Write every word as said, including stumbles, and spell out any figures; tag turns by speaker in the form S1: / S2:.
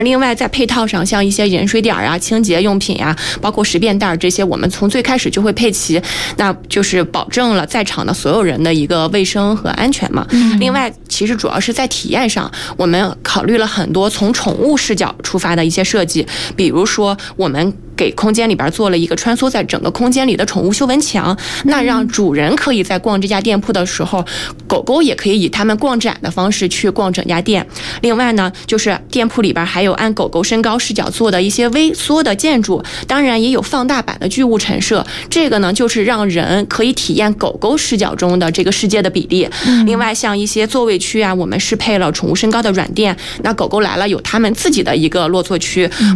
S1: 另外，在配套上，像一些饮水点啊、清洁用品啊，包括食便袋这些，我们从最开始就会配齐，那就是保证了在场的所有人的一个卫生和安全嘛。嗯、另外，其实主要是在体验上，我们考虑了很多从宠物视角出发的一些设计，比如说我们给空间里边做了一个穿梭在整个空间里的宠物修文墙，那让主人可以在逛这家店铺的时候，狗狗也可以以他们逛展的方式去逛整家店。另外呢，就是店铺里边还有按狗狗身高视角做的一些微缩的建筑，当然也有放大版的巨物陈设，这个呢就是让人可以体验狗狗视角中的这个世界的比例。另外像一些座位区啊，我们适配了宠物身高的软垫，那狗狗来了有他们自己的一个落座区，